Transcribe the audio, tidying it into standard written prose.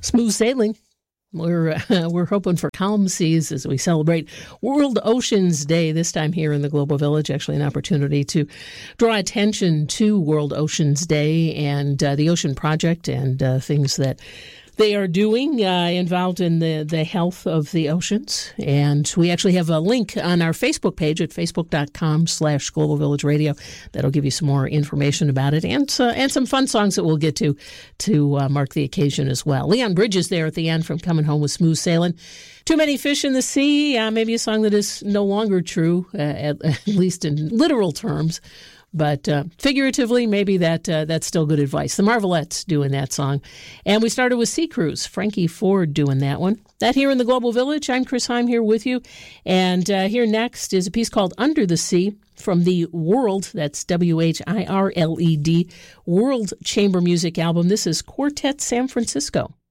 Smooth sailing. We're hoping for calm seas as we celebrate World Oceans Day, this time here in the Global Village. Actually, an opportunity to draw attention to World Oceans Day and the Ocean Project and things that they are doing involved in the health of the oceans. And we actually have a link on our Facebook page at facebook.com/Global Village Radio that'll give you some more information about it and some fun songs that we'll get to mark the occasion as well. Leon Bridges there at the end from Coming Home with Smooth Sailing. Too Many Fish in the Sea, maybe a song that is no longer true, at least in literal terms. But figuratively, maybe that's still good advice. The Marvelettes doing that song. And we started with Sea Cruise, Frankie Ford doing that one. That here in the Global Village. I'm Chris Heim here with you. And here next is a piece called Under the Sea from the World, that's WHIRLED, World Chamber Music album. This is Quartet San Francisco.